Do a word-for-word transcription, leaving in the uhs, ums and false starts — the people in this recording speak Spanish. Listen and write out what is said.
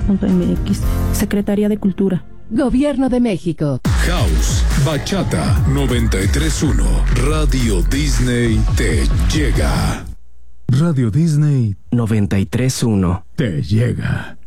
punto m x. Secretaría de Cultura. Gobierno de México. House, Bachata noventa y tres punto uno. Radio Disney te llega. Radio Disney noventa y tres punto uno. te llega.